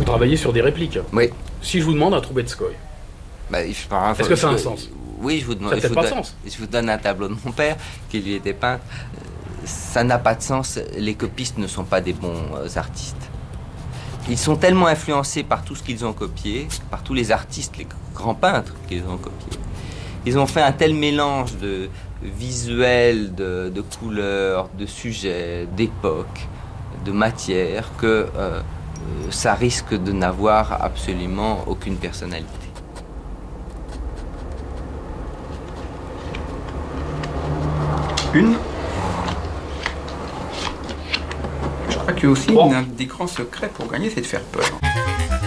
travaillez sur des répliques. Oui. Si je vous demande un Troubetskoy, est-ce que ça a un sens? Oui, je vous demande. Ça n'a peut-être pas de sens. Je vous donne un tableau de mon père qui lui était peint. Ça n'a pas de sens. Les copistes ne sont pas des bons artistes. Ils sont tellement influencés par tout ce qu'ils ont copié, par tous les artistes, les grands peintres qu'ils ont copiés. Ils ont fait un tel mélange de visuels, de couleurs, de sujets, d'époques, de matières, que ça risque de n'avoir absolument aucune personnalité. Une. Je crois que aussi, un des grands secrets pour gagner, c'est de faire peur.